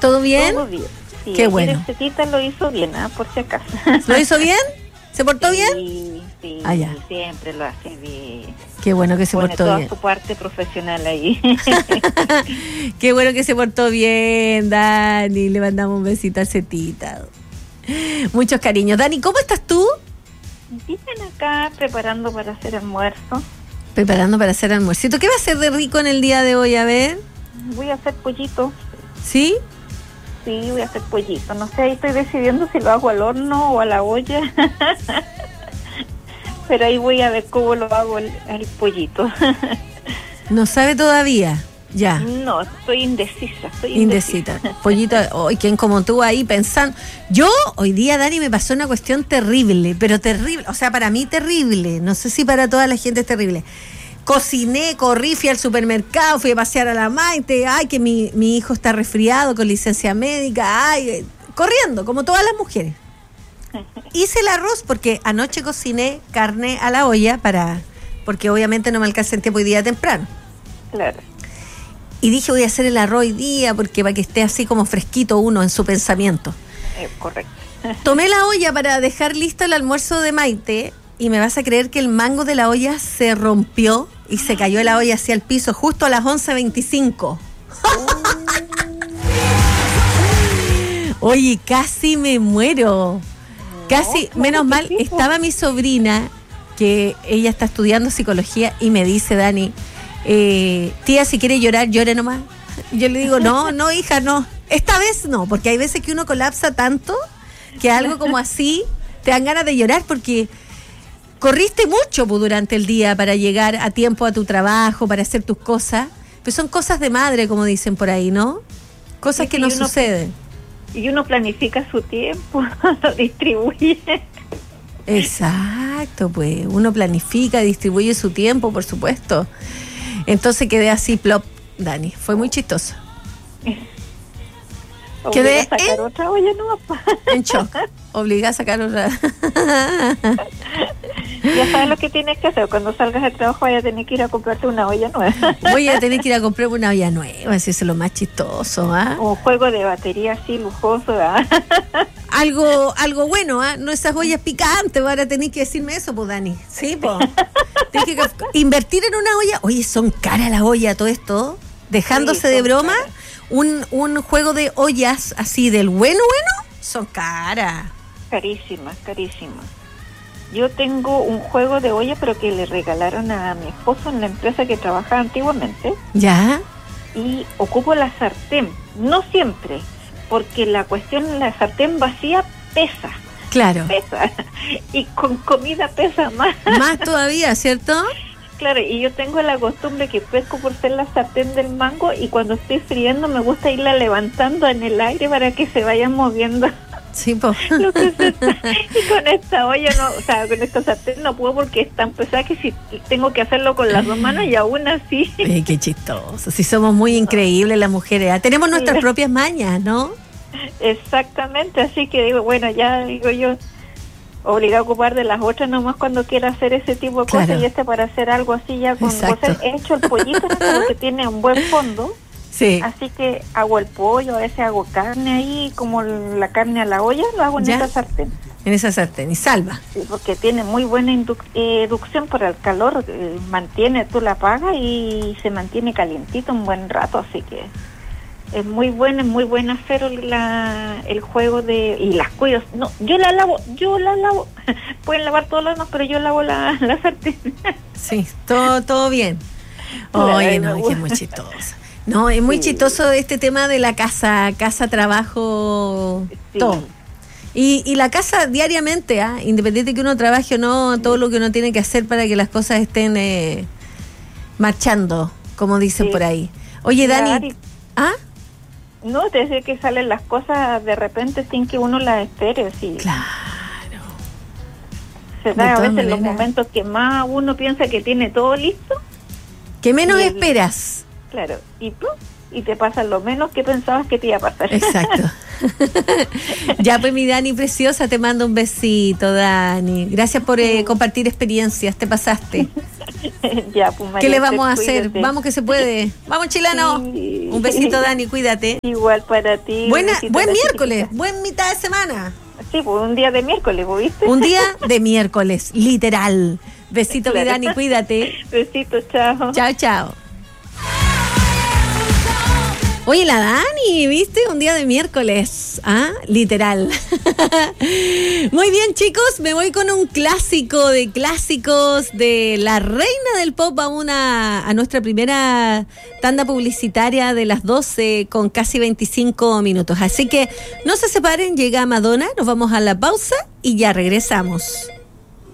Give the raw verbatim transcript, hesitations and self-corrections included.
¿Todo bien? Todo bien. Sí, qué bueno. Recetita lo hizo bien, ¿eh? Por si acaso. ¿Lo hizo bien? ¿Se portó sí, bien? Sí, sí, ah, ya. siempre lo hace bien. Qué bueno que se Pone portó toda bien. su parte profesional ahí. Qué bueno que se portó bien, Dani. Le mandamos un besito a Cetita. Muchos cariños. Dani, ¿cómo estás tú? Bien acá, preparando para hacer almuerzo. Preparando para hacer almuercito. ¿Qué va a hacer de rico en el día de hoy? A ver. Voy a hacer pollito. ¿Sí? Sí, voy a hacer pollito. No sé, ahí estoy decidiendo si lo hago al horno o a la olla. Pero ahí voy a ver cómo lo hago el, el pollito. ¿No sabe todavía? Ya. No, estoy indecisa. Estoy Indecita. indecisa. Pollito, hoy, ¿quién como tú ahí pensando? Yo, hoy día, Dani, me pasó una cuestión terrible, pero terrible. O sea, para mí terrible. No sé si para toda la gente es terrible. Cociné, corrí, fui al supermercado, fui a pasear a la Maite, ay, que mi, mi hijo está resfriado con licencia médica, ay, corriendo, como todas las mujeres. Hice el arroz porque anoche cociné carne a la olla para, porque obviamente no me alcanza el tiempo hoy día temprano. Claro. Y dije, voy a hacer el arroz hoy día porque para que esté así como fresquito uno en su pensamiento. Eh, correcto. Tomé la olla para dejar listo el almuerzo de Maite. Y me vas a creer que el mango de la olla se rompió y se cayó la olla hacia el piso justo a las once veinticinco. Oye, casi me muero. Casi, No, menos ¿qué mal, tipo? estaba mi sobrina, que ella está estudiando psicología, y me dice, Dani, eh, tía, si quiere llorar, llore nomás. Yo le digo, no, no, hija, no. Esta vez no, porque hay veces que uno colapsa tanto que algo como así te dan ganas de llorar porque... Corriste mucho pues, durante el día para llegar a tiempo a tu trabajo, para hacer tus cosas, pero son cosas de madre, como dicen por ahí, ¿no? Cosas Sí, que sí, no uno, suceden. Y uno planifica su tiempo, lo distribuye. Exacto, pues uno planifica, distribuye su tiempo, por supuesto. Entonces quedé así, plop, Dani, fue muy chistoso. Quedé a sacar en, otra olla, no, en shock. Obliga a sacar otra. Ya sabes lo que tienes que hacer. Cuando salgas del trabajo vaya a tener que ir a comprarte una olla nueva. Voy a tener que ir a comprar una olla nueva, eso es lo más chistoso, ¿ah? Un juego de batería así lujoso, ¿ah? Algo, algo bueno, ¿ah? No esas ollas picantes, ahora tenés que decirme eso, pues, Dani. Sí, pues. Tienes que invertir en una olla. Oye, son caras las ollas, todo esto. Dejándose Sí, de broma, caras. un, un juego de ollas así del bueno, bueno, son caras. Carísimas, carísimas. Yo tengo un juego de olla, pero que le regalaron a mi esposo en la empresa que trabajaba antiguamente. ¿Ya? Y ocupo la sartén. No siempre, porque la cuestión, la sartén vacía pesa. Claro. Pesa. Y con comida pesa más. Más todavía, ¿cierto? Claro, y yo tengo la costumbre que pesco por ser la sartén del mango y cuando estoy friendo me gusta irla levantando en el aire para que se vaya moviendo. Sí, pues. Lo que se está. Y con esta olla, no, o sea, con esta sartén no puedo porque es tan pesada que si tengo que hacerlo con las dos manos y aún así. Ay, qué chistoso. Si somos muy increíbles las mujeres. ¿Ah? Tenemos nuestras propias mañas, ¿no? Exactamente, así que digo, bueno, ya digo yo, obligada a ocupar de las otras nomás cuando quiera hacer ese tipo de Claro. cosas y este para hacer algo así ya con Exacto. cosas. He hecho el pollito porque tiene un buen fondo. Sí. Así que hago el pollo, a veces hago carne ahí, como la carne a la olla, lo hago en ¿Ya? esa sartén. En esa sartén. Y salva. Sí, porque tiene muy buena induc- eh, inducción por el calor, eh, mantiene, tú la apagas y se mantiene calientito un buen rato, así que es muy bueno, es muy buena hacer la, el juego de... Y las cuido, no, yo la lavo, yo la lavo, pueden lavar todos los demás, pero yo lavo la, la sartén. Sí, todo, todo bien. Claro, Oye, me no, es que gusta. es muy chistoso. No, es muy Sí. chistoso este tema de la casa, casa, trabajo, Sí. todo. Y, y la casa diariamente, ¿ah? Independiente que uno trabaje o no, todo lo que uno tiene que hacer para que las cosas estén eh, marchando, como dicen Sí. por ahí. Oye, La Dani, Ari- ¿ah? No, te decía que salen las cosas de repente sin que uno las espere, así. Claro. Se De da a todas veces los maneras. momentos que más uno piensa que tiene todo listo, ¿Qué menos Y el- esperas? claro, y ¡plum! Y te pasa lo menos que pensabas que te iba a pasar. Exacto. Ya pues mi Dani preciosa, te mando un besito, Dani. Gracias por eh, compartir experiencias, te pasaste. Ya, pues, María ¿Qué le Esther, vamos a hacer? cuídate. Vamos que se puede. Vamos, chileno. Sí. Un besito, Dani, cuídate. Igual para ti. Buena, besito a buen la miércoles, chiquitita. buen mitad de semana. Sí, pues un día de miércoles, ¿viste? Un día de miércoles, literal. Besito, mi Claro. Dani, cuídate. Besitos, chao. Chao, chao. Oye, la Dani, ¿viste? Un día de miércoles, ¿ah? Literal. Muy bien, chicos, me voy con un clásico de clásicos de la reina del pop a, una, a nuestra primera tanda publicitaria de las doce con casi veinticinco minutos. Así que no se separen, llega Madonna, nos vamos a la pausa y ya regresamos.